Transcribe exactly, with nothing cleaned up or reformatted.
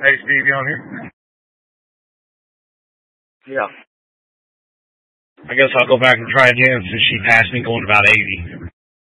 Hey, Steve, you on here? Yeah. I guess I'll go back and try again since she passed me going about eighty.